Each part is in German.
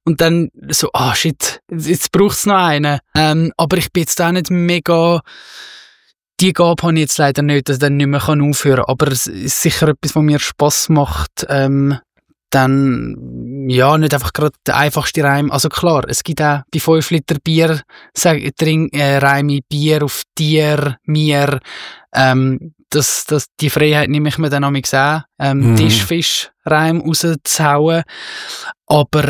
und dann so, shit, jetzt braucht's noch einen. Aber ich bin jetzt auch nicht mega, die Gabe habe ich jetzt leider nicht, dass ich dann nicht mehr aufhören kann. Aber es ist sicher etwas, was mir Spass macht, dann, ja, nicht einfach gerade der einfachste Reim. Also klar, es gibt auch bei 5 Liter Bier, Reime Bier auf Tier, mir, die Freiheit nehme ich mir dann auch Tischfisch-Reim rauszuhauen. Aber,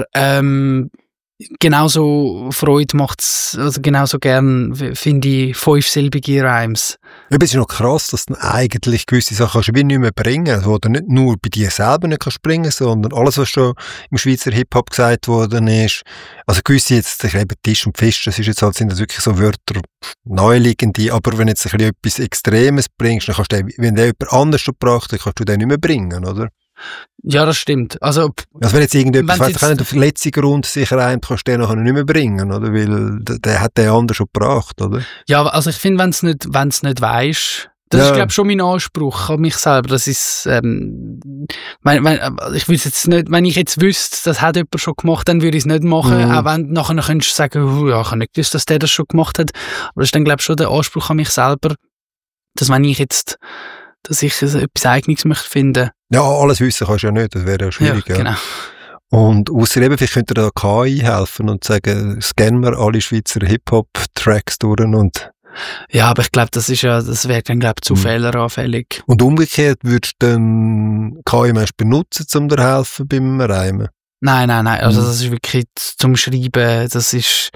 genauso Freude macht's, also genauso gern finde ich 5-silbige Rhymes. Ja, es ist noch krass, dass du eigentlich gewisse Sachen kannst du wie nicht mehr bringen, also, oder nicht nur bei dir selber nicht kannst bringen, sondern alles, was schon im Schweizer Hip-Hop gesagt worden ist, also gewisse jetzt, eben Tisch und Fisch, das ist jetzt halt, sind das wirklich so Wörter, neuliegende, aber wenn du jetzt ein bisschen etwas Extremes bringst, dann kannst du den, wenn der jemand anders schon gebracht hat, kannst du den nicht mehr bringen, oder? Ja, das stimmt. Also wenn jetzt irgendjemand, weißt du, auf den letzten Grund sicher reimt, kannst du den nachher nicht mehr bringen, oder? Weil der hat den anderen schon gebracht, oder? Ja, also ich finde, wenn es nicht weisst, das ist, glaube ich, schon mein Anspruch an mich selber. Das ist, ich würde jetzt nicht, wenn ich jetzt wüsste, das hat jemand schon gemacht, dann würde ich es nicht machen. Auch wenn nachher könntest du sagen, ja, ich habe nicht gewusst, dass der das schon gemacht hat. Aber das ist dann, glaube ich, schon der Anspruch an mich selber, dass wenn ich jetzt, dass ich etwas Eigenes möchte finden. Ja, alles wissen kannst du ja nicht, das wäre ja schwierig. Ja, genau. Und ausser eben, vielleicht könnte da KI helfen und sagen, scannen wir alle Schweizer Hip-Hop-Tracks durch und... Ja, aber ich glaube, das wäre dann, glaube ich, zu fehleranfällig. Und umgekehrt würdest du dann KI benutzen, um dir helfen beim Reimen? Nein, also das ist wirklich zum Schreiben, das ist...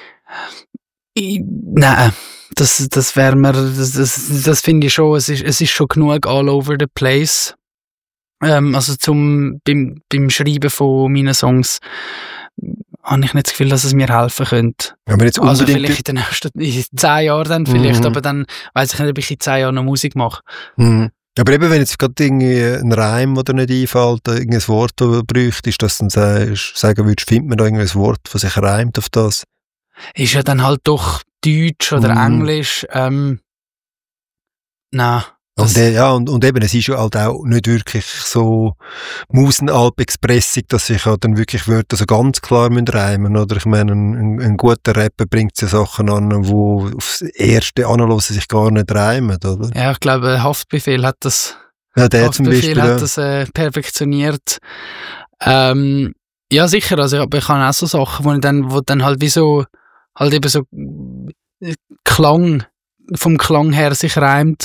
Nein. Das wäre mir, das finde ich schon, es ist schon genug all over the place. Also beim Schreiben von meinen Songs habe ich nicht das Gefühl, dass es mir helfen könnte. Ja, aber jetzt also vielleicht in den nächsten 10 Jahren dann vielleicht, aber dann weiss ich nicht, ob ich in 10 Jahren noch Musik mache. Aber eben, wenn jetzt gerade irgendwie ein Reim, der dir nicht einfällt, irgendein Wort, das du bräuchtest, dass du dann sagen würdest, findet man da irgendein Wort, das sich reimt auf das? Ist ja dann halt doch Deutsch oder Englisch. Nein. Und eben, es ist ja halt auch nicht wirklich so Musenalp-expressig, dass sich halt dann wirklich Wörter so ganz klar reimen müssen, oder? Ich meine, ein guter Rapper bringt ja Sachen an, wo aufs erste Anhören sich gar nicht reimen, oder? Ja, ich glaube, Haftbefehl hat das, perfektioniert. Ja, sicher, also aber ich habe auch so Sachen, wo dann halt wie so, halt eben so Klang, vom Klang her sich reimt.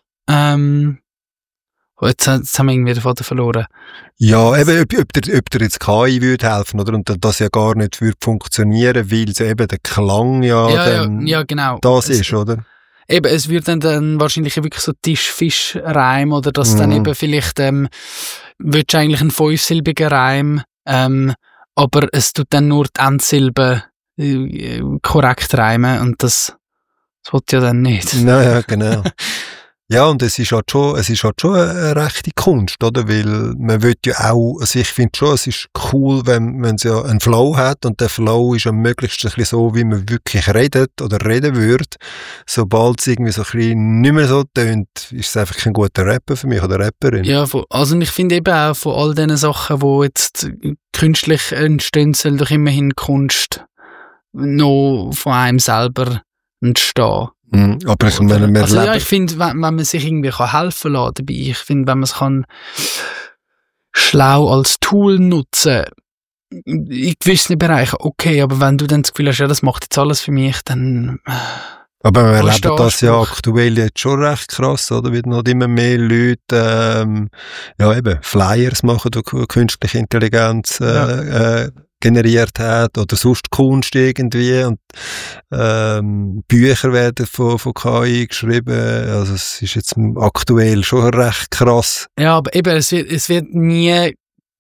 Jetzt haben wir irgendwie den Faden verloren. Ja, eben, ob dir jetzt KI würde helfen, oder? Und das ja gar nicht würde funktionieren, weil so eben der Klang ja, genau. Das ist, oder? Eben, es würde dann wahrscheinlich wirklich so Tisch-Fisch-Reim, oder dass dann eben vielleicht, würdest du eigentlich einen 5-silbigen Reim, aber es tut dann nur die Endsilben korrekt reimen und das wollte ja dann nicht. Naja, genau. Ja, und es ist halt schon eine rechte Kunst, oder? Weil man will ja auch, also ich finde schon, es ist cool, wenn es ja einen Flow hat und der Flow ist am möglichst ein bisschen so, wie man wirklich redet oder reden würde. Sobald es irgendwie so ein bisschen nicht mehr so tönt, ist es einfach kein guter Rapper für mich oder Rapperin. Ja, also ich finde eben auch von all diesen Sachen, die jetzt künstlich entstehen, soll doch immerhin Kunst noch von einem selber entstehen. Aber ich meine, ich finde, wenn man sich irgendwie helfen lassen dabei, ich finde, wenn man es kann schlau als Tool nutzen, in gewissen Bereichen, okay, aber wenn du dann das Gefühl hast, ja, das macht jetzt alles für mich, dann... Aber wir erleben das ja aktuell jetzt schon recht krass, oder? Wie noch immer mehr Leute, Flyers machen durch künstliche Intelligenz, generiert hat oder sonst Kunst irgendwie und Bücher werden von KI geschrieben, also es ist jetzt aktuell schon recht krass. Ja, aber eben, es wird nie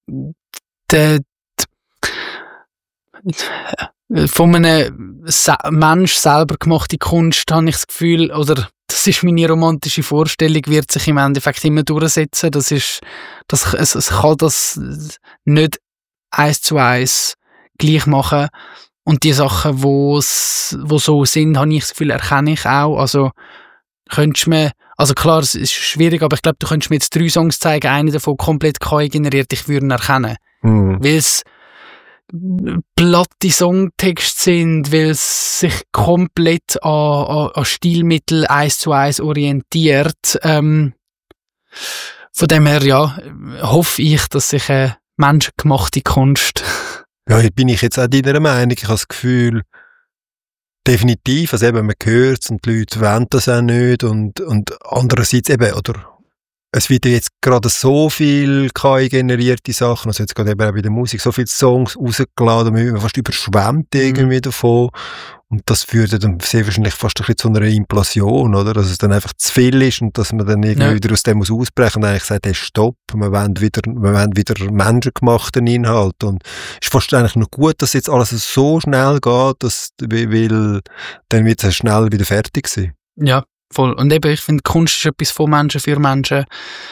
von einem Mensch selber gemachte Kunst, habe ich das Gefühl, oder das ist meine romantische Vorstellung, wird sich im Endeffekt immer durchsetzen. Es kann das nicht 1:1 gleich machen. Und die Sachen, wo so sind, habe ich das Gefühl, erkenne ich auch. Also, klar, es ist schwierig, aber ich glaube, du könntest mir jetzt 3 Songs zeigen, einer davon komplett KI generiert, ich würde ihn erkennen. Weil es platte Songtexte sind, weil es sich komplett an Stilmittel 1:1 orientiert. Von dem her, ja, hoffe ich, dass sich menschengemachte Kunst... Ja, hier bin ich jetzt auch deiner Meinung. Ich habe das Gefühl, definitiv, also eben, man hört es und die Leute wollen das auch nicht und andererseits eben, oder es wird ja jetzt gerade so viel KI-generierte Sachen, also jetzt gerade eben auch bei der Musik, so viele Songs rausgeladen, man wird fast überschwemmt irgendwie davon und das führt dann sehr wahrscheinlich fast ein bisschen zu einer Implosion, oder? Dass es dann einfach zu viel ist und dass man dann irgendwie wieder aus dem muss ausbrechen und eigentlich sagt, hey, stopp, wir wollen wieder menschengemachten Inhalt und es ist fast eigentlich noch gut, dass jetzt alles so schnell geht, weil dann wird es schnell wieder fertig sein. Ja. Voll. Und eben, ich finde, Kunst ist etwas von Menschen für Menschen.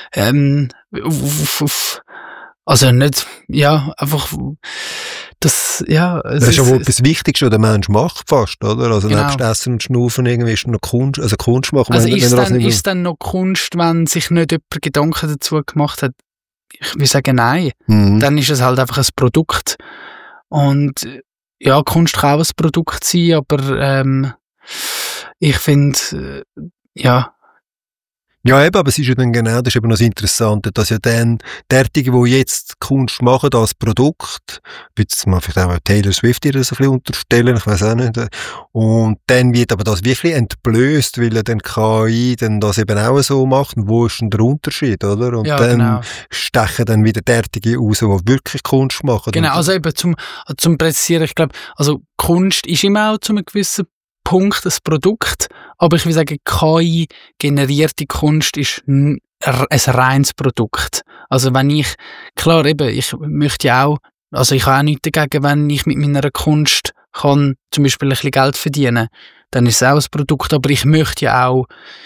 Also nicht, ja, einfach, das, ja. Das ist ja wohl das Wichtigste, was der Mensch macht fast, oder? Also genau. Nebst Essen und Schnaufen irgendwie ist noch Kunst, also Kunst machen. Also ist es dann noch Kunst, wenn sich nicht jemand Gedanken dazu gemacht hat? Ich will sagen, nein. Dann ist es halt einfach ein Produkt. Und ja, Kunst kann auch ein Produkt sein, aber ich finde, ja. Ja, eben, aber es ist ja dann genau, das ist eben noch das Interessante, dass ja dann derjenige, die jetzt Kunst machen als Produkt, jetzt mal vielleicht auch Taylor Swift ihr das ein bisschen unterstellen, ich weiß auch nicht, und dann wird aber das wirklich entblößt, weil ja dann KI dann das eben auch so macht, und wo ist denn der Unterschied, oder? Und ja, dann stechen dann wieder derjenige raus, die wirklich Kunst machen. Genau, also eben zum Präzisieren, ich glaube, also Kunst ist immer auch zu einem gewissen Punkt ein Produkt, aber ich will sagen, KI-generierte Kunst ist ein reines Produkt. Also wenn ich, klar eben, ich möchte ja auch, also ich habe auch nichts dagegen, wenn ich mit meiner Kunst kann zum Beispiel ein bisschen Geld verdienen, dann ist es auch ein Produkt, aber ich möchte ja auch,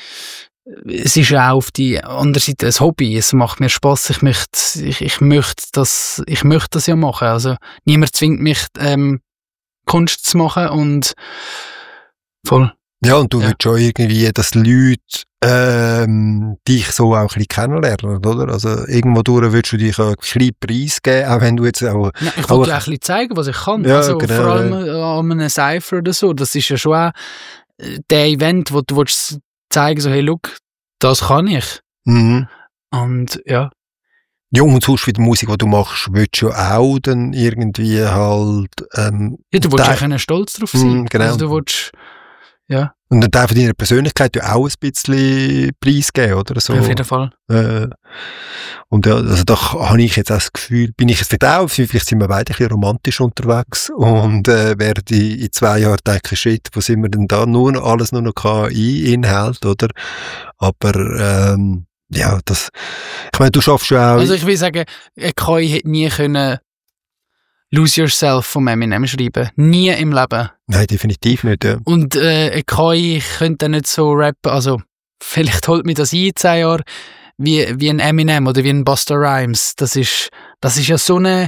es ist ja auch auf die andere Seite ein Hobby, es macht mir Spass, ich möchte das ja machen, also niemand zwingt mich, Kunst zu machen und voll. Ja, und du willst schon irgendwie, dass Leute dich so auch ein bisschen kennenlernen, oder? Also irgendwo durch willst du dich auch ein bisschen preisgeben, auch wenn du jetzt auch... Ja, ich wollte dir auch ein bisschen zeigen, was ich kann. Ja, also genau, vor allem an einem Cypher oder so. Das ist ja schon auch der Event, wo du willst zeigen, so, hey, look, das kann ich. Mhm. Und ja. Ja, und sonst für die Musik, die du machst, willst du ja auch dann irgendwie halt... ja, du willst ja stolz drauf sein. Genau. Also du willst... Ja. Und dann darf deine Persönlichkeit ja auch ein bisschen preisgeben, oder? So, auf jeden Fall. Und ja, also da habe ich jetzt auch das Gefühl, bin ich jetzt vielleicht sind wir beide ein bisschen romantisch unterwegs und werde in 2 Jahren denken, shit, wo sind wir denn da? Alles nur noch KI-Inhalt, oder? Aber ja, ich meine, du schaffst ja auch... Also ich will sagen, KI hätte nie können Lose Yourself von Eminem schreiben. Nie im Leben. Nein, definitiv nicht, ja. Und KI könnte nicht so rappen, also vielleicht holt mir das in 10 Jahren wie ein Eminem oder wie ein Busta Rhymes. Das ist ja so eine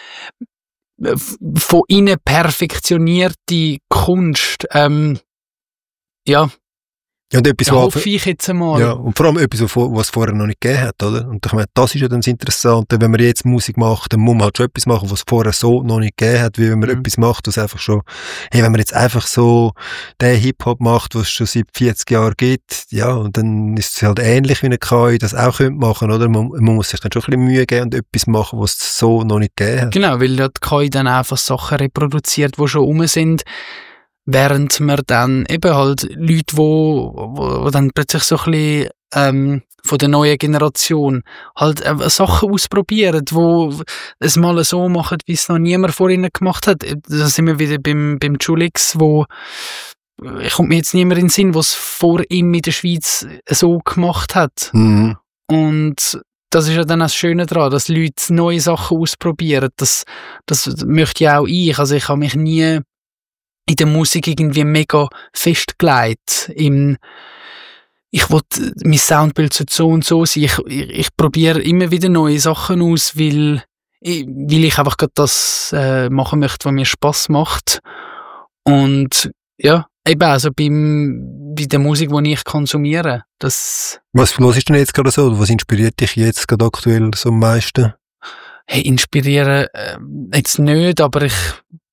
von innen perfektionionierte Kunst. Ja. Ja, und etwas, hoffe ich jetzt einmal. Ja, und vor allem etwas, was es vorher noch nicht gegeben hat, oder? Und ich meine, das ist ja dann das Interessante, wenn man jetzt Musik macht, dann muss man halt schon etwas machen, was es vorher so noch nicht gegeben hat, wie wenn man etwas macht, was einfach schon, hey, wenn man jetzt einfach so den Hip-Hop macht, was es schon seit 40 Jahren gibt, ja, und dann ist es halt ähnlich wie eine KI das auch könnte machen, oder? Man muss sich dann schon ein bisschen Mühe geben und etwas machen, was es so noch nicht gegeben hat. Genau, weil die KI dann einfach Sachen reproduziert, die schon rum sind, während man dann eben halt Leute, wo dann plötzlich so ein bisschen von der neuen Generation halt Sachen ausprobieren, wo es mal so machen, wie es noch niemand vor ihnen gemacht hat. Da sind wir wieder beim Julix, wo kommt mir jetzt niemand in den Sinn, was vor ihm in der Schweiz so gemacht hat. Mhm. Und das ist ja dann das Schöne daran, dass Leute neue Sachen ausprobieren. Das möchte ja auch ich. Also ich habe mich nie in der Musik irgendwie mega festgelegt. Ich will, mein Soundbild so und so sein. Ich probiere immer wieder neue Sachen aus, weil ich einfach gerade das machen möchte, was mir Spass macht. Und ja, eben also bei der Musik, die ich konsumiere. Was ist denn jetzt gerade so? Was inspiriert dich jetzt gerade aktuell so am meisten? Hey, inspirieren jetzt nicht, aber ich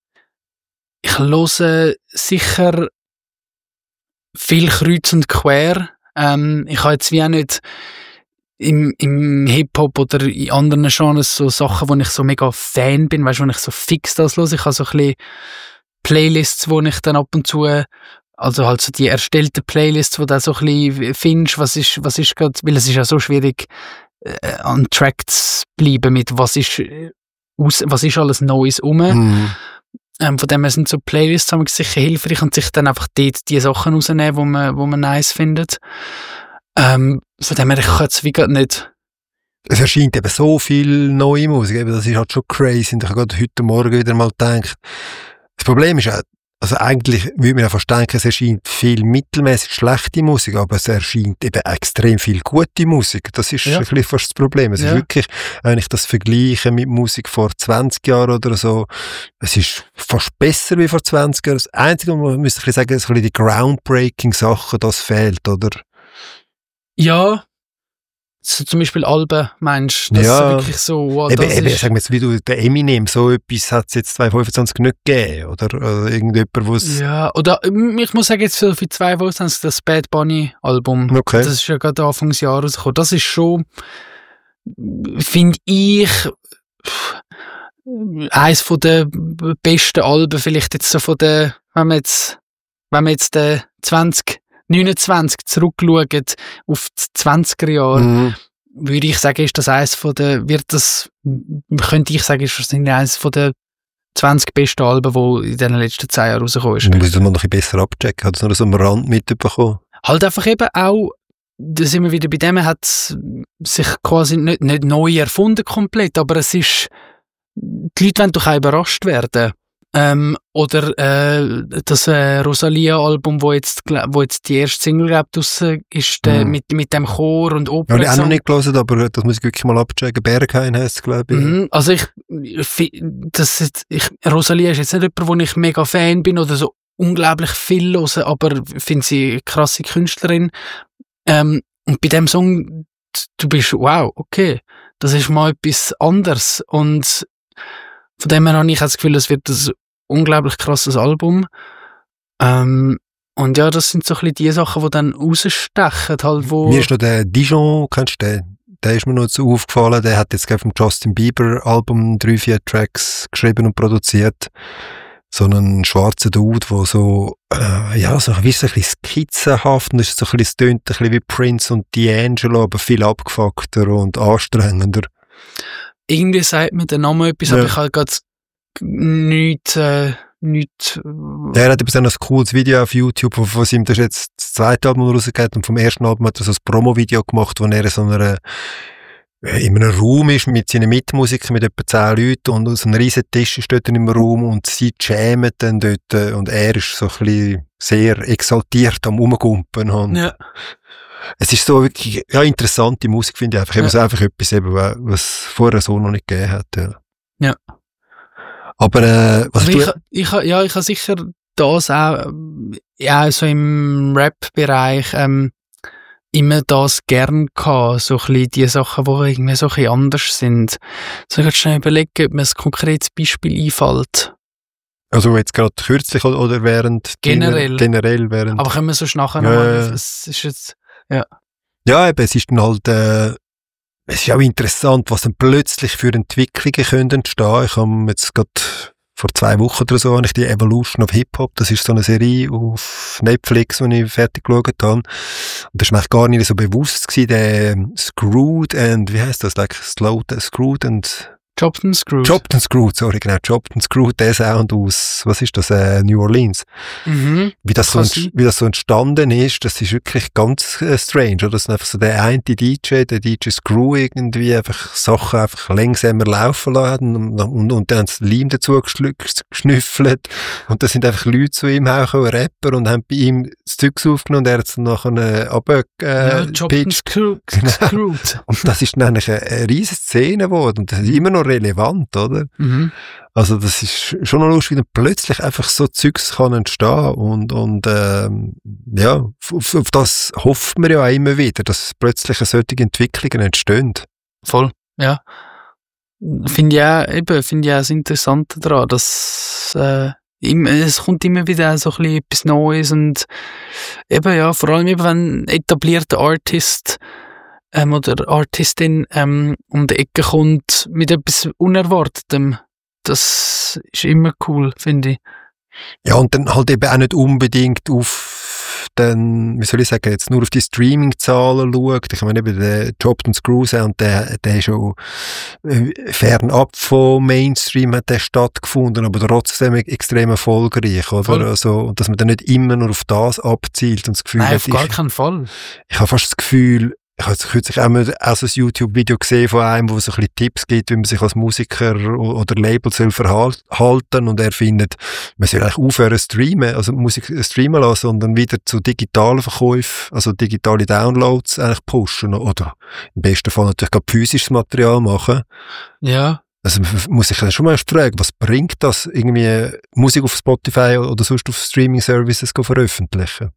höre sicher viel kreuz und quer. Ich habe jetzt wie auch nicht im Hip-Hop oder in anderen Genres so Sachen, wo ich so mega Fan bin, weißt du, wo ich so fix das höre. Ich habe so ein bisschen Playlists, wo ich dann ab und zu, also halt so die erstellten Playlists, wo du so ein bisschen findest, was ist gerade, weil es ist ja so schwierig, an Track zu bleiben mit was ist alles Neues rum. Von dem her sind so Playlists sicher hilfreich und sich dann einfach dort die Sachen rausnehmen, wo man nice findet. Von dem her, ich kann es wie gerade nicht. Es erscheint eben so viel neue Musik, eben, das ist halt schon crazy. Und ich habe gerade heute Morgen wieder mal gedacht, das Problem ist auch, also eigentlich würde man ja fast denken, es erscheint viel mittelmäßig schlechte Musik, aber es erscheint eben extrem viel gute Musik. Das ist ein bisschen fast das Problem. Es ist wirklich, wenn ich das vergleiche mit Musik vor 20 Jahren oder so, es ist fast besser wie vor 20 Jahren. Das Einzige, was man müsste sagen, ist ein bisschen die Groundbreaking-Sachen, das fehlt, oder? Ja. So zum Beispiel Alben, meinst du? Das ist wirklich so, wow, das eben, ist... Sagen wir jetzt, wie du, der Eminem, so etwas hat es jetzt 2025 nicht gegeben, oder irgendjemand, was... Ja, oder ich muss sagen, jetzt für 2025 das Bad Bunny Album, okay. Das ist ja gerade Anfangsjahr rausgekommen, das ist schon, finde ich, eines von der besten Alben, vielleicht jetzt so von der, wenn man jetzt 2029 zurückschauen auf die 20er Jahre, würde ich sagen, ist das eines von der, könnte ich sagen, ist das eines von der 20 besten Alben, die in den letzten 10 Jahren rausgekommen ist. Du musst es mal noch ein bisschen besser abchecken. Hat es noch so am Rand mitbekommen? Halt einfach eben auch, da sind wir wieder bei dem, hat sich quasi nicht neu erfunden komplett, aber es ist, die Leute wollen doch auch überrascht werden. Oder das Rosalia-Album, wo jetzt die erste Single, glaube ich, draussen ist, mit dem Chor und Opern. Ja, ich habe noch nicht gelesen, aber das muss ich wirklich mal abchecken. Berghain heisst es, glaube ich. Also Rosalia ist jetzt nicht jemand, wo ich mega Fan bin oder so unglaublich viel höre, aber ich finde sie eine krasse Künstlerin. Und bei dem Song, du bist, wow, okay, das ist mal etwas anderes. Und von dem her habe ich das Gefühl, es wird ein unglaublich krasses Album. Und ja, das sind so ein bisschen die Sachen, die dann rausstechen. Halt, wo mir ist noch der Dijon, kennst du den? Der ist mir noch so aufgefallen. Der hat jetzt vom Justin Bieber Album 3-4 Tracks geschrieben und produziert. So einen schwarzen Dude, der so, so ein bisschen skizzenhaft und ist so ein bisschen, es tönt ein bisschen wie Prince und D'Angelo, aber viel abgefuckter und anstrengender. Irgendwie sagt mir der Name etwas, aber ich habe gerade nichts. Der hat eben ein cooles Video auf YouTube, von ihm, das ist jetzt das zweite Album rausgegeben und vom ersten Album hat er so ein Promo-Video gemacht, wo er in einem Raum ist mit seinen Mitmusikern, mit etwa 10 Leuten und so ein riesen Tisch ist dort im Raum und sie jammen dann dort und er ist so ein bisschen sehr exaltiert am Rumgumpen. Und es ist so wirklich, interessante Musik, finde ich einfach. Eben so einfach etwas, eben, was vorher so noch nicht gegeben hat. Ja. Aber, ich habe sicher das auch, so im Rap-Bereich, immer das gern gehabt, so ein bisschen die Sachen, die irgendwie so ein bisschen anders sind. So, ich kann schnell überlegen, ob mir ein konkretes Beispiel einfällt. Also jetzt gerade kürzlich oder während? Generell während. Aber können wir so nachher nochmal, es ist jetzt, Ja, eben, es ist dann halt, es ist auch interessant, was dann plötzlich für Entwicklungen können entstehen. Ich habe jetzt gerade vor 2 Wochen oder so, habe ich die Evolution of Hip-Hop, das ist so eine Serie auf Netflix, die ich fertig geschaut habe. Und das war mir gar nicht so bewusst gewesen, der Screwed and, wie heisst das, Screwed and... Chopped and Screwed, sorry, genau, Chopped and Screwed, der Sound aus, was ist das, New Orleans. Wie das so entstanden ist, das ist wirklich ganz strange, oder? Das ist einfach so der eine DJ, der DJ Screw irgendwie einfach Sachen einfach langsamer laufen lassen und dann das Leim dazu geschnüffelt und da sind einfach Leute zu ihm, auch Rapper, und haben bei ihm das Zeug aufgenommen und er hat es nachher Chopped and Screwed. Und das ist dann eigentlich eine riesige Szene geworden und das ist immer noch relevant, oder? Also das ist schon noch lustig, wie dann plötzlich einfach so Zeugs kann entstehen und auf das hofft man ja auch immer wieder, dass plötzlich solche Entwicklungen entstehen. Voll, ja. finde ich auch das Interessante daran, dass es kommt immer wieder so ein bisschen etwas Neues und eben, ja, vor allem eben, wenn ein etablierter Artist oder Artistin um die Ecke kommt mit etwas Unerwartetem. Das ist immer cool, finde ich. Ja, und dann halt eben auch nicht unbedingt auf den, wie soll ich sagen, jetzt nur auf die Streaming-Zahlen schaut. Ich meine eben, der Chopped & Screw Sound, der ist schon fernab von Mainstream hat der stattgefunden, aber trotzdem extrem erfolgreich, oder? Voll. Also, und dass man dann nicht immer nur auf das abzielt und das Gefühl Nein, hat, auf gar keinen Fall. ich habe fast das Gefühl, ich habe kürzlich auch mal so ein YouTube-Video gesehen von einem, wo es so ein bisschen Tipps gibt, wie man sich als Musiker oder Label soll verhalten, und er findet, man soll eigentlich aufhören streamen, also Musik streamen lassen und dann wieder zu digitalen Verkäufen, also digitale Downloads eigentlich pushen oder im besten Fall natürlich gerade physisches Material machen. Ja. Also man muss sich dann schon mal fragen, was bringt das, irgendwie Musik auf Spotify oder sonst auf Streaming-Services veröffentlichen?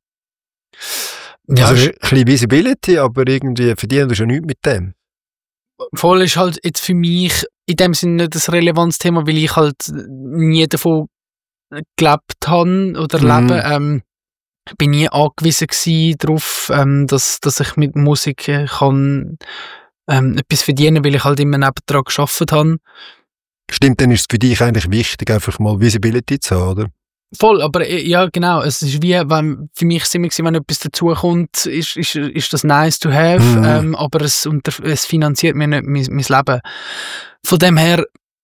Ja, Also ein bisschen Visibility, aber irgendwie verdienen wir ja nichts mit dem. voll ist halt jetzt für mich in dem Sinne nicht das relevantes Thema, weil ich halt nie davon gelebt habe oder lebe. Bin nie angewiesen gewesen darauf, dass ich mit Musik kann etwas verdienen, weil ich halt immer nebendran gearbeitet habe. Stimmt, dann ist es für dich eigentlich wichtig, einfach mal Visibility zu haben, oder? Voll, aber ja, genau. Es ist wie, für mich ist immer gewesen, wenn etwas dazukommt, ist das nice to have, aber es finanziert mir nicht mein Leben. Von dem her,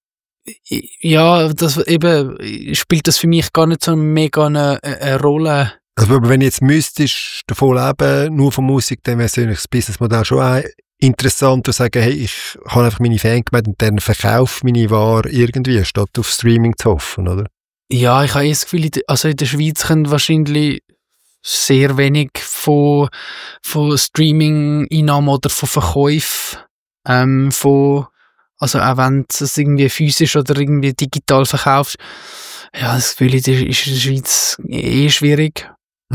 ja, das eben, spielt das für mich gar nicht so mega eine Rolle. Also, aber wenn du jetzt müsstest davon leben, nur von Musik, dann wäre natürlich das Businessmodell schon auch interessanter, sagen, hey, ich habe einfach meine Fangemeinde und dann verkaufe meine Ware irgendwie, statt auf Streaming zu hoffen, oder? Ja, ich habe das Gefühl, also in der Schweiz können wahrscheinlich sehr wenig von Streaming-Einnahmen oder von Verkäufen, also auch wenn du es irgendwie physisch oder irgendwie digital verkaufst, ja, das Gefühl ist in der Schweiz schwierig.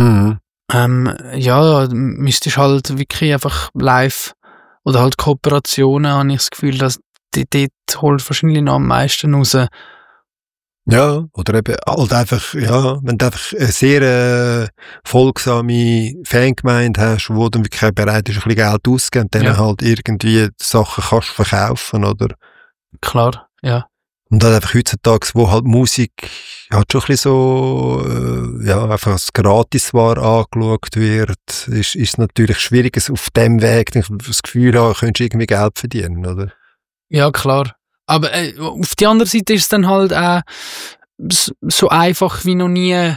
Ja, müsstest halt wirklich einfach live oder halt Kooperationen, habe ich das Gefühl, dass dort holt wahrscheinlich noch am meisten raus. Ja, oder eben halt einfach, ja, wenn du einfach eine sehr folgsame Fangemeinde hast, wo dann wirklich auch bereit ist, ein bisschen Geld auszugeben und dann halt irgendwie Sachen kannst verkaufen, oder? Klar, ja. Und dann einfach heutzutage, wo halt Musik halt schon ein bisschen so, ja, einfach als Gratisware angeschaut wird, ist es natürlich schwierig, auf dem Weg das Gefühl haben, könntest du irgendwie Geld verdienen, oder? Ja, klar. Aber auf der anderen Seite ist es dann halt auch so einfach wie noch nie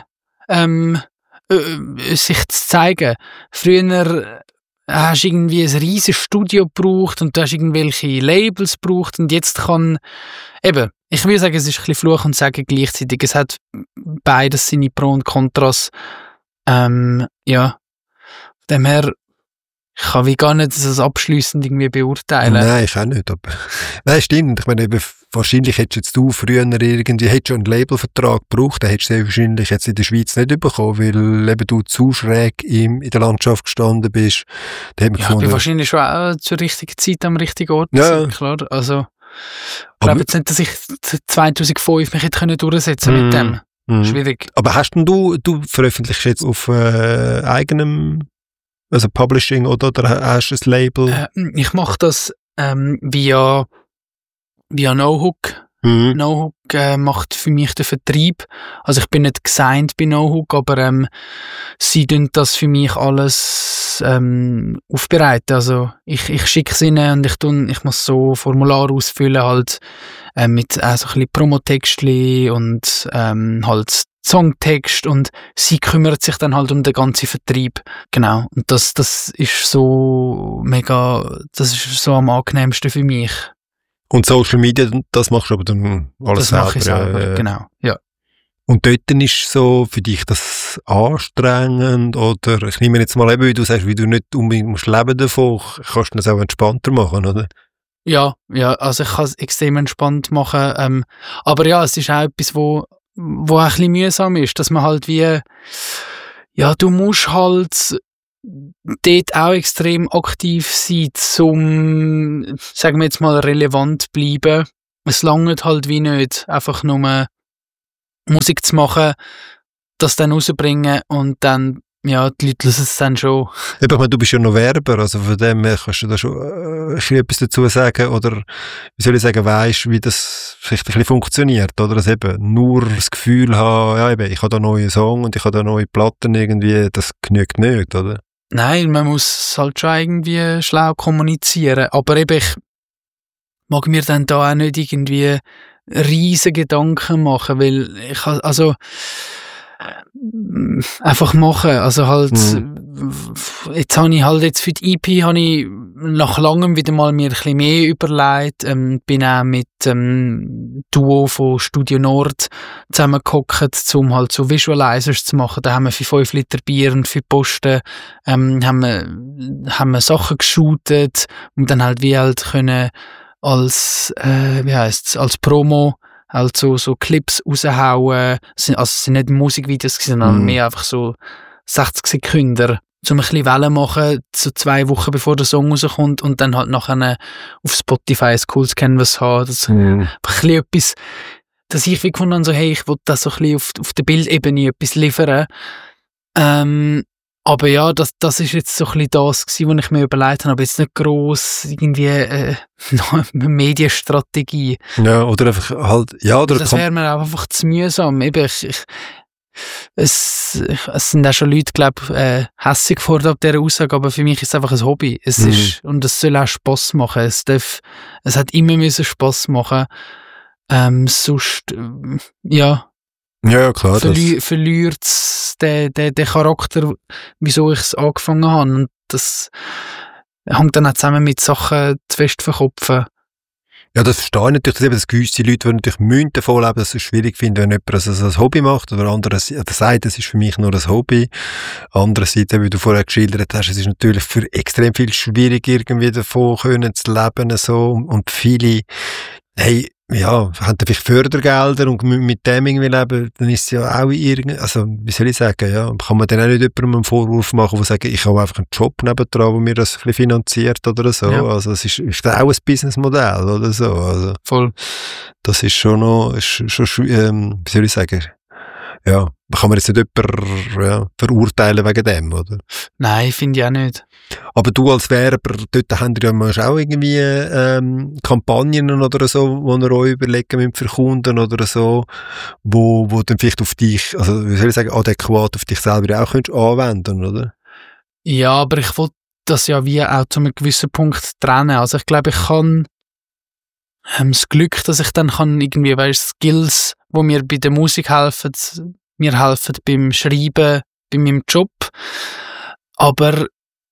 sich zu zeigen. Früher hast du irgendwie ein riesiges Studio gebraucht und du hast irgendwelche Labels gebraucht und jetzt kann eben, ich will sagen, es ist ein bisschen Fluch und Segen gleichzeitig. Es hat beides seine Pro und Kontras. Ja, von dem her, ich kann wie gar nicht das abschliessend irgendwie beurteilen. Nein, ich auch nicht. Aber nein, stimmt. Ich meine, eben, wahrscheinlich hättest du früher irgendwie hättest du einen Labelvertrag gebraucht, den hättest du sehr wahrscheinlich jetzt in der Schweiz nicht bekommen, weil eben du zu schräg in der Landschaft gestanden bist. Da Ja, ich bin wahrscheinlich schon auch zur richtigen Zeit am richtigen Ort. Ja. Klar. Also, ich glaube jetzt nicht, dass ich 2005 mich hätte durchsetzen mit dem. Schwierig. Aber hast denn du veröffentlichst jetzt auf eigenem, also Publishing oder hast du ein Label? Ich mache das via NoHook. NoHook macht für mich den Vertrieb. Also ich bin nicht gesigned bei NoHook, aber sie tun das für mich alles aufbereiten. Also ich schicke es ihnen und ich muss so ein Formular ausfüllen, halt mit so ein bisschen Promotextli und halt Songtext, und sie kümmert sich dann halt um den ganzen Vertrieb. Genau. Und das ist so mega, das ist so am angenehmsten für mich. Und Social Media, das machst du aber dann alles selber? Das mache ich selber, genau, ja. Und dort ist so für dich das anstrengend, oder ich nehme jetzt mal eben, wie du sagst, wie du nicht unbedingt musst leben davon, kannst du das auch entspannter machen, oder? Ja, also ich kann es extrem entspannt machen, aber ja, es ist auch etwas, wo auch ein bisschen mühsam ist, dass man halt wie, ja, du musst halt dort auch extrem aktiv sein, um, sagen wir jetzt mal, relevant bleiben. es langt halt wie nicht, einfach nur Musik zu machen, das dann rausbringen und dann, ja, die Leute hören es dann schon. Ich meine, du bist ja noch Werber, also von dem her kannst du da schon etwas dazu sagen oder, wie soll ich sagen, weisst, wie das vielleicht ein bisschen funktioniert, oder? Dass eben nur das Gefühl haben, ja eben, ich habe da neue Song und ich habe da neue Platten irgendwie, das genügt nicht, oder? Nein, man muss halt schon irgendwie schlau kommunizieren, aber eben, ich mag mir dann da auch nicht irgendwie riesige Gedanken machen, weil ich also einfach machen, also halt jetzt habe ich halt jetzt für die EP habe ich nach langem wieder mal mir ein bisschen mehr überlegt, bin auch mit Duo von Studio Nord zusammengehockt, um halt so Visualizers zu machen. Da haben wir für 5 Liter Bier und für Posten haben wir Sachen geshootet und dann halt wie halt können als als Promo halt so Clips raushauen. Also es sind nicht Musikvideos, sondern mehr einfach so 60 Sekunden, um ein bisschen Wellen machen, so 2 Wochen bevor der Song rauskommt und dann halt nachher auf Spotify ein cooles Canvas haben. Das einfach ein bisschen etwas, dass ich gefunden habe, so, hey, ich will das so ein bisschen auf der Bildebene etwas liefern. Aber ja, das ist jetzt so ein bisschen das gewesen, was ich mir überlegt habe, aber jetzt nicht gross irgendwie eine Medienstrategie. Ja, oder einfach halt, ja, oder... Das wäre mir auch einfach zu mühsam. Eben, es sind auch schon Leute, glaube hässig geworden ab dieser Aussage, aber für mich ist es einfach ein Hobby. Es ist, und es soll auch Spass machen. Es hat immer müssen Spass machen. Sonst, ja... Ja, klar. Verliert den Charakter, wieso ich es angefangen habe. Und das hängt dann auch zusammen mit Sachen zu fest verkopfen. Ja, das verstehe ich natürlich, dass eben das gewisse Leute, die natürlich davon leben, dass sie es schwierig finden, wenn jemand das als Hobby macht, oder andere sagt, das ist für mich nur ein Hobby. Andererseits, wie du vorher geschildert hast, es ist natürlich für extrem viel schwierig, irgendwie davon können zu leben, so. Und viele, hey, ja, haben vielleicht Fördergelder und mit dem irgendwie leben, dann ist es ja auch also, wie soll ich sagen, ja, kann man dann auch nicht jemandem einen Vorwurf machen, der sagt, ich habe einfach einen Job nebendran, der mir das ein bisschen finanziert oder so. Ja. Also, es ist auch ein Businessmodell oder so. Also, voll. Das ist schon noch, wie soll ich sagen, ja, kann man jetzt nicht jemanden verurteilen wegen dem, oder? Nein, finde ich auch nicht. Aber du als Werber, dort haben ihr ja auch irgendwie Kampagnen oder so, die ihr euch überlegen müsst für Kunden oder so, wo dann vielleicht auf dich, also wie soll ich sagen, adäquat auf dich selber auch könntest anwenden, oder? Ja, aber ich will das ja wie auch zu einem gewissen Punkt trennen. Also ich glaube, ich kann das Glück, dass ich dann kann irgendwie, Skills, wo mir bei der Musik helfen, mir helfen beim Schreiben, bei meinem Job. Aber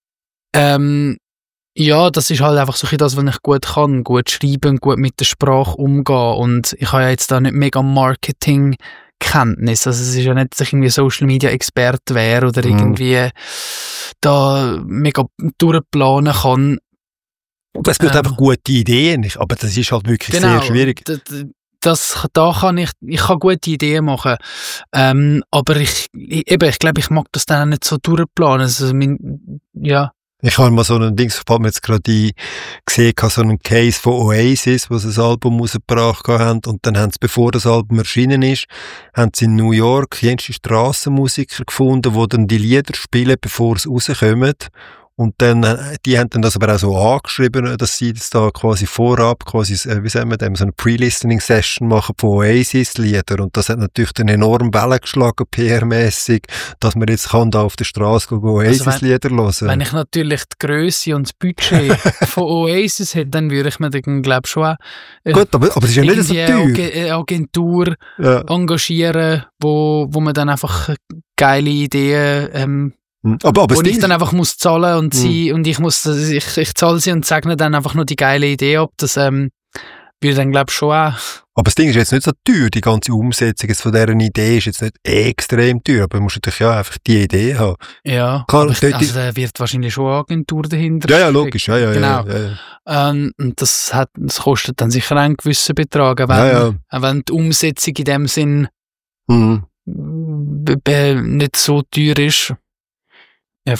ja, das ist halt einfach so das, was ich gut kann. Gut schreiben, gut mit der Sprache umgehen. Und ich habe ja jetzt da nicht mega Marketing-Kenntnis. Also es ist ja nicht, dass ich irgendwie Social-Media-Experte wäre oder irgendwie da mega durchplanen kann. Es braucht einfach gute Ideen, aber das ist halt wirklich sehr schwierig. Da kann ich kann gute Ideen machen. Aber ich glaube, ich mag das dann auch nicht so durchplanen. Also, ja. Ich habe mal so einen Dings, ich habe jetzt gerade gesehen, so einen Case von Oasis, wo sie ein Album rausgebracht haben, und dann haben sie, bevor das Album erschienen ist, haben sie in New York jenste Strassenmusiker gefunden, die dann die Lieder spielen, bevor sie rauskommen. Und dann, die haben dann das aber auch so angeschrieben, dass sie das da quasi vorab, wie sagen wir dem, so eine Pre-Listening-Session machen von Oasis-Lieder. Und das hat natürlich dann enorm Wellen geschlagen, PR-mässig, dass man jetzt kann da auf der Straße Oasis-Lieder hören. Wenn ich natürlich die Grösse und das Budget von Oasis hätte, dann würde ich mir dann, glaube ich, schon auch gut, aber es ist ja nicht so teuer. Eine Agentur engagieren, wo man dann einfach geile Ideen aber wo ich dann einfach muss zahlen und sie und ich zahle sie und sage dann einfach nur die geile Idee ab. Das würde dann, glaube ich, schon auch. Aber das Ding ist jetzt nicht so teuer. Die ganze Umsetzung jetzt von dieser Idee ist jetzt nicht extrem teuer, aber man muss natürlich ja einfach die Idee haben. Ja, also da wird wahrscheinlich schon eine Agentur dahinter. Ja, logisch. Ja, genau. Ja. Und das kostet dann sicher einen gewissen Betrag, wenn die Umsetzung in dem Sinn nicht so teuer ist. Ja, voll.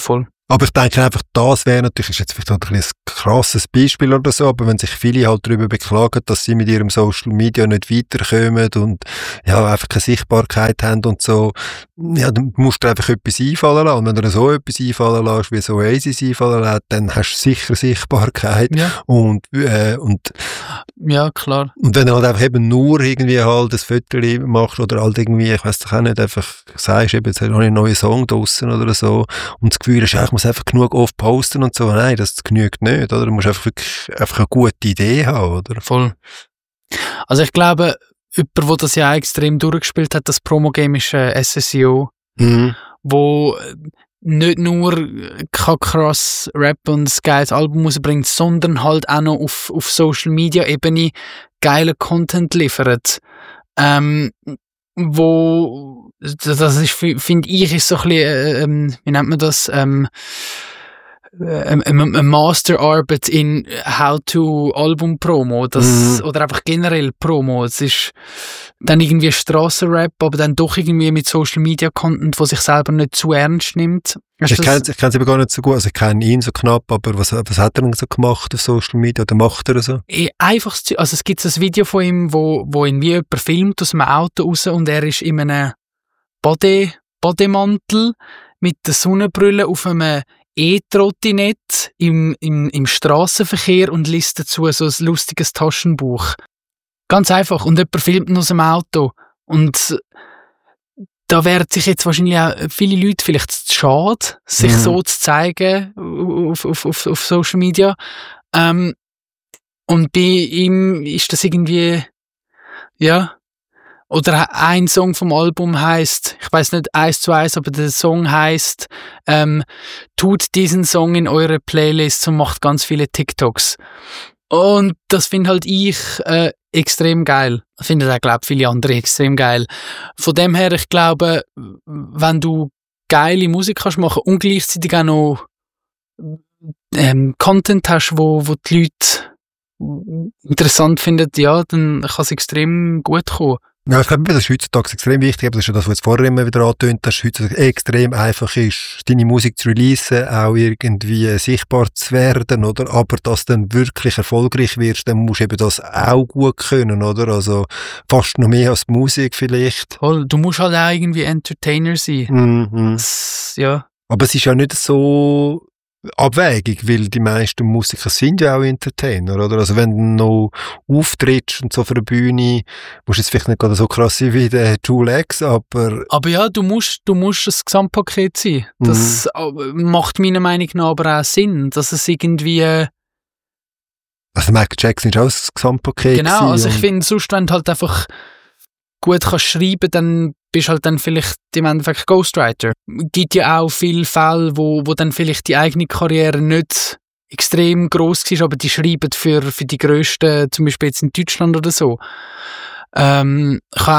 Aber ich denke einfach, das wäre natürlich, ist jetzt vielleicht ein bisschen ein krasses Beispiel oder so, aber wenn sich viele halt darüber beklagen, dass sie mit ihrem Social Media nicht weiterkommen und ja, einfach keine Sichtbarkeit haben und so, ja, dann musst du einfach etwas einfallen lassen. Und wenn du so etwas einfallen lässt, wie so Oasis einfallen lässt, dann hast du sicher Sichtbarkeit. Ja. Und ja, klar. Und wenn du halt einfach eben nur irgendwie halt ein Foto machst oder halt irgendwie, ich weiss doch auch nicht, einfach sagst, eben, jetzt habe ich einen neuen Song draussen oder so und das Gefühl hast, ja, ich muss einfach genug oft posten und so, nein, das genügt nicht, oder? Du musst einfach wirklich einfach eine gute Idee haben, oder? Voll. Also ich glaube, jemand, der das ja extrem durchgespielt hat, das Promo-Game ist SSEO, wo nicht nur krass Rap und ein geiles Album rausbringt, sondern halt auch noch auf Social-Media-Ebene geilen Content liefert. Wo, das ist, finde ich, ist so ein bisschen, wie nennt man das, eine Masterarbeit in How-to-Album-Promo, oder einfach generell Promo. Es ist dann irgendwie Strassenrap, aber dann doch irgendwie mit Social-Media-Content, wo sich selber nicht zu ernst nimmt. Ich kenne es aber gar nicht so gut, also ich kenne ihn so knapp, aber was hat er denn so gemacht auf Social Media, oder macht er so? Einfach, also es gibt ein Video von ihm, wo ihn wie jemand filmt aus einem Auto raus und er ist in einem Bademantel mit der Sonnenbrille auf einem E-Trottinett im Strassenverkehr und liest dazu so ein lustiges Taschenbuch. Ganz einfach. Und jemand filmt ihn aus dem Auto. Und da werden sich jetzt wahrscheinlich auch viele Leute vielleicht zu schade, sich so zu zeigen auf Social Media. Und bei ihm ist das irgendwie, ja. Oder ein Song vom Album heisst, ich weiß nicht 1:1, aber der Song heisst, tut diesen Song in eure Playlist und macht ganz viele TikToks. Und das finde halt ich extrem geil. Finde auch, glaube viele andere extrem geil. Von dem her, ich glaube, wenn du geile Musik kannst machen und gleichzeitig auch noch Content hast, wo die Leute interessant finden, ja, dann kann es extrem gut kommen. Ja, ich glaube, das ist heutzutage extrem wichtig, aber das ist ja das, was jetzt vorher immer wieder angetönt, dass es heutzutage extrem einfach ist, deine Musik zu releasen, auch irgendwie sichtbar zu werden, oder? Aber dass du dann wirklich erfolgreich wirst, dann musst du eben das auch gut können, oder? Also fast noch mehr als die Musik vielleicht. Voll, du musst halt auch irgendwie Entertainer sein. Ja. Aber es ist ja nicht so abwägig, weil die meisten Musiker sind ja auch Entertainer, oder? Also wenn du noch auftrittst und so auf der Bühne, musst du jetzt vielleicht nicht gerade so krass sein wie der Jule X, aber ja, du musst das Gesamtpaket sein. Das macht meiner Meinung nach aber auch Sinn, dass es irgendwie also Michael Jackson ist auch das Gesamtpaket. Genau, also ich finde, sonst, wenn du halt einfach gut kannst schreiben, dann bist halt dann vielleicht im Endeffekt Ghostwriter. Gibt ja auch viele Fälle, wo dann vielleicht die eigene Karriere nicht extrem gross war, aber die schreiben für die Grössten, zum Beispiel jetzt in Deutschland oder so. Kann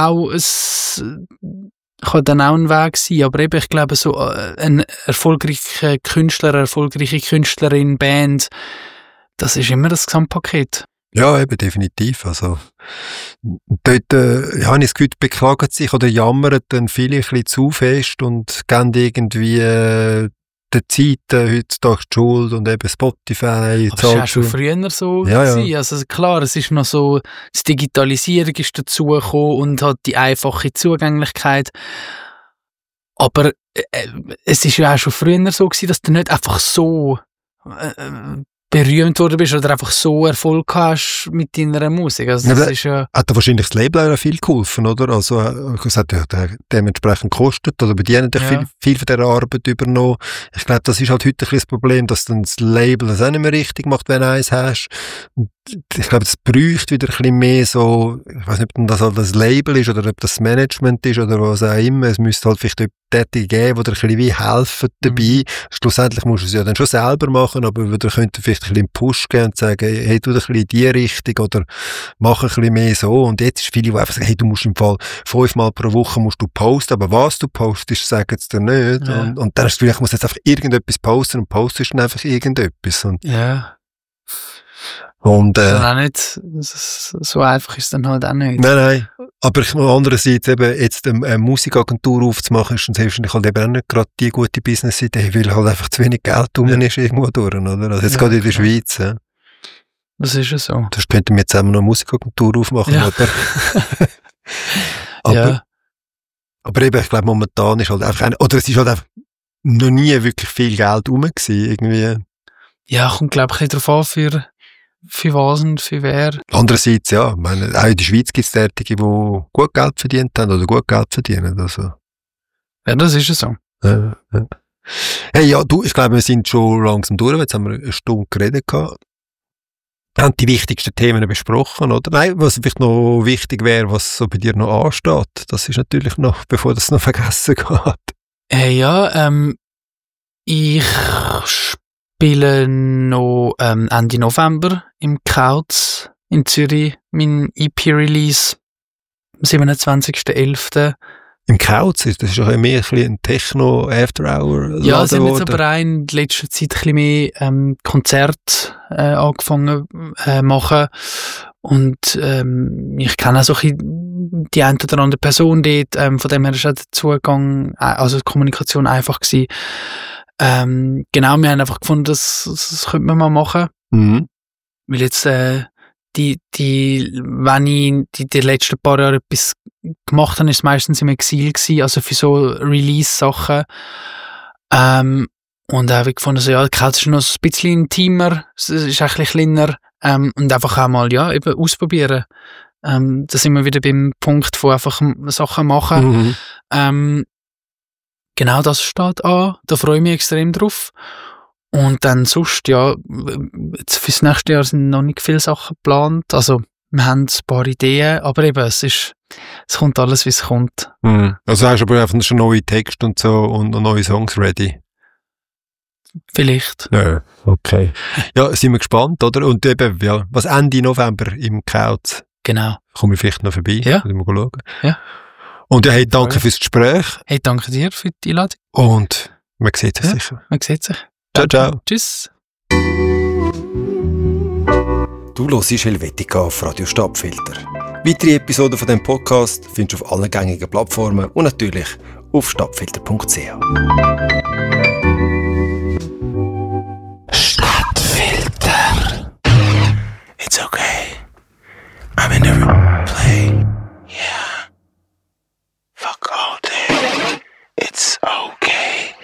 dann auch ein Weg sein, aber eben, ich glaube, so ein erfolgreicher Künstler, eine erfolgreiche Künstlerin, Band, das ist immer das Gesamtpaket. Ja, eben, definitiv. Also, dort, habe ich das Gefühl, beklagen sich oder jammern dann viele ein bisschen zu fest und geben irgendwie der Zeiten heutzutage die Schuld und eben Spotify. Aber das war auch schon früher so. Ja. Also klar, es ist noch so, die Digitalisierung ist dazugekommen und hat die einfache Zugänglichkeit. Aber es ist ja auch schon früher so gewesen, dass du nicht einfach so berühmt worden bist oder einfach so Erfolg hast mit deiner Musik. Also das ist ja... Hat da wahrscheinlich das Label auch viel geholfen, oder? Also es hat ja dementsprechend gekostet, oder bei dir haben viel von dieser Arbeit übernommen. Ich glaube, das ist halt heute ein bisschen das Problem, dass dann das Label das auch nicht mehr richtig macht, wenn du eins hast. Und ich glaube, es bräuchte wieder ein bisschen mehr so, ich weiß nicht, ob das halt das Label ist oder ob das Management ist oder was auch immer. Es müsste halt vielleicht Tätige geben, die dir ein bisschen wie helfen dabei. Schlussendlich musst du es ja dann schon selber machen, aber wir könnten vielleicht ein bisschen einen Push geben und sagen, hey, tu dich ein bisschen in die Richtung oder mach ein bisschen mehr so. Und jetzt ist viele, die einfach sagen, hey, du musst im Fall 5-mal pro Woche musst du posten, aber was du postest, sagen sie dir nicht. Ja. Und dann ist es vielleicht, muss jetzt einfach irgendetwas posten und postest dann einfach irgendetwas. Und ja. Und, auch nicht, so einfach ist es dann halt auch nicht. Nein. Aber andererseits eben, jetzt eine Musikagentur aufzumachen, ist dann wahrscheinlich halt eben auch nicht gerade die gute Business-Idee, weil halt einfach zu wenig Geld rum ist irgendwo durch, oder? Also jetzt gerade in der Schweiz, ja. Das ist ja so. Das könnten wir jetzt zusammen noch eine Musikagentur aufmachen, Ja. oder? Aber eben, ich glaube, momentan ist halt einfach oder es ist halt einfach noch nie wirklich viel Geld rum gewesen, irgendwie. Ja, kommt, glaube ich, ein bisschen darauf an, für was und für wer. Andererseits, ja, ich meine, auch in der Schweiz gibt es Tätige, die gut Geld verdient haben oder gut Geld verdienen, also. Ja, das ist ja so. Ja. Hey, ja, ich glaube, wir sind schon langsam durch, jetzt haben wir eine Stunde geredet gehabt. Wir haben die wichtigsten Themen besprochen, oder? Nein, was vielleicht noch wichtig wäre, was so bei dir noch ansteht, das ist natürlich noch, bevor das noch vergessen geht. Ich spiele noch Ende November im Kauz in Zürich, mein EP-Release am 27.11. Im Kauz, das ist ja mehr ein Techno-After-Hour. Ja, es sind jetzt aber auch in letzter Zeit ein bisschen mehr Konzerte angefangen machen. Und ich kenne auch so ein bisschen die eine oder andere Person dort, von dem her ist auch der Zugang, also die Kommunikation einfach gewesen. Genau, wir haben einfach gefunden, das könnte man mal machen. Mhm. Weil jetzt wenn ich die letzten paar Jahre etwas gemacht habe, ist es meistens im Exil gewesen, also für so Release-Sachen. Und habe ich gefunden, so, ja, die Kauz ist noch ein bisschen intimer, es ist ein bisschen kleiner, und einfach auch mal, ja, eben ausprobieren. Da sind wir wieder beim Punkt von einfach Sachen machen. Genau, das steht an, da freue ich mich extrem drauf. Und dann sonst, ja, jetzt fürs nächste Jahr sind noch nicht viele Sachen geplant. Also, wir haben ein paar Ideen, aber eben, es kommt alles, wie es kommt. Also hast du aber einfach schon neue Texte und so und neue Songs ready? Vielleicht. Ja, okay. Ja, sind wir gespannt, oder? Und eben, ja, was Ende November im Kauz? Genau. Komme ich vielleicht noch vorbei? Ja. Mal schauen. Ja. Und ja, hey, danke fürs Gespräch. Hey, danke dir für die Einladung. Und man sieht sich sicher. Man sieht sich. Ciao, ciao. Tschüss. Du hörst Helvetica auf Radio Stadtfilter. Weitere Episoden von diesem Podcast findest du auf allen gängigen Plattformen und natürlich auf stadtfilter.ch. Stadtfilter. It's okay. I'm in every play.